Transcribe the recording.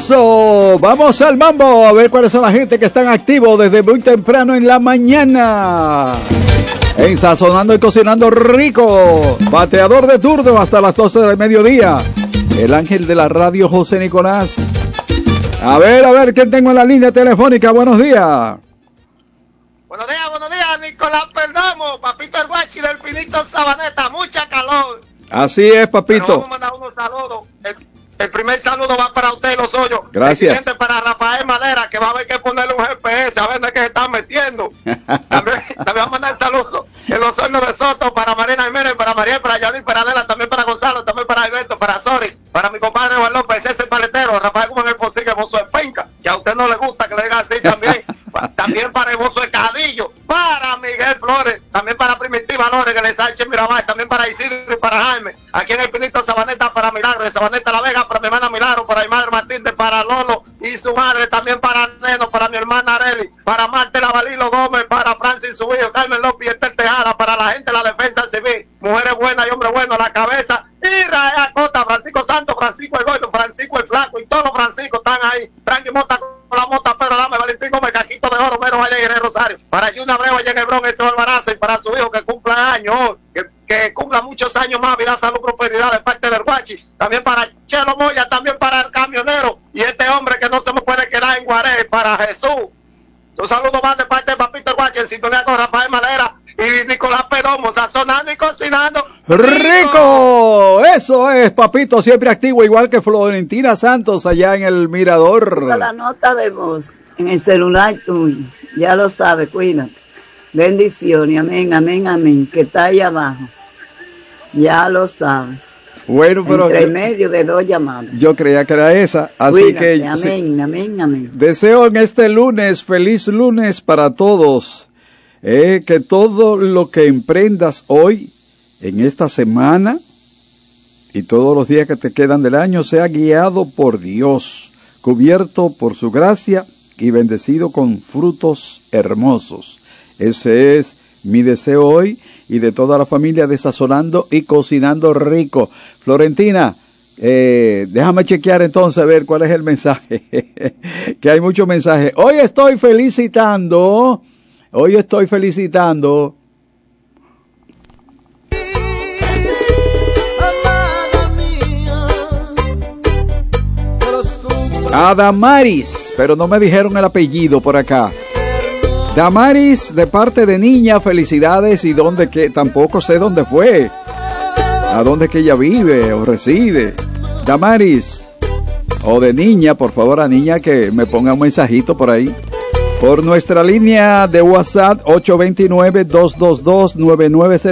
Eso, vamos al mambo, a ver cuáles son la gente que están activos desde muy temprano en la mañana. En Sazonando y Cocinando Rico, bateador de turno hasta las 12 del mediodía. El ángel de la radio, José Nicolás. A ver, ¿quién tengo en la línea telefónica? Buenos días. Buenos días, Nicolás Perdomo, Papito el Guachi del Pinito Sabaneta, mucha calor. Así es, papito. Pero vamos a mandar unos saludos. El primer saludo va para usted, Los Hoyos. Gracias. El siguiente para Rafael Madera, que va a haber que ponerle un GPS, a ver de qué se están metiendo. También vamos a mandar saludos en Los Hornos de Soto, para Marina Jiménez, para Mariel, para Yanil, para Adela, también para Gonzalo, también para Alberto, para Sori, para mi compadre Juan López, ese paletero, Rafael Guzmán el Posible, Bozo de Penca, que a usted no le gusta que le diga así también. También para el Bozo de Cadillo, para Miguel Flores, también para Primitiva Lore, que le Sánchez Mirabal, también para Isidro y para Jaime, aquí en el Pinito Sabaneta, para Milagro, de Sabaneta La Vega, para mi hermana Milagro, para mi madre Matilde, para Lolo y su madre, también para Neno, para mi hermana Areli, para Marte Lavalilo Gómez, para Francis su hijo, Carmen López y Estel Tejada, para la gente de la Defensa Civil, mujeres buenas y hombres buenos a la cabeza, Israel Acosta, Francisco Santos, Francisco el Gordo, Francisco el Flaco y todos los Franciscos están ahí, Frankie Mota con la Mota, Pedro Dame, Valentín Gómez, Caquito de Oro, Mero Valle y el Rosario, para Yuna Abreu allá en Hebrón, Héctor Albarazo, y para su hijo que cumpla años hoy, que cumpla muchos años más, vida, salud, prosperidad de parte del Guachi, también para Chelo Moya, también para el camionero y este hombre que no se me puede quedar en Guaré, para Jesús. Un saludo más de parte de Papito el Guachi, en sintonía con Rafael Madera y Nicolás Perdomo, sazonando y cocinando rico. Eso es, papito, siempre activo, igual que Florentina Santos allá en el Mirador. La nota de voz en el celular tuyo, ya lo sabes, cuídate. Bendiciones, amén, amén, amén, que está ahí abajo. Ya lo sabes. Bueno, pero entre medio de dos llamadas. Yo creía que era esa, así cuídate, que amén, sí. Amén, amén. Deseo en este lunes, feliz lunes para todos. Que todo lo que emprendas hoy, en esta semana y todos los días que te quedan del año, sea guiado por Dios, cubierto por su gracia y bendecido con frutos hermosos. Ese es mi deseo hoy y de toda la familia de Sazonando y Cocinando Rico. Florentina, déjame chequear entonces a ver cuál es el mensaje, que hay muchos mensajes. Hoy estoy felicitando. A Damaris, pero no me dijeron el apellido por acá. Damaris, de parte de niña, felicidades, y dónde que tampoco sé dónde fue, a dónde que ella vive o reside. Damaris, o de niña, por favor, a niña que me ponga un mensajito por ahí. Por nuestra línea de WhatsApp 829-222-9900.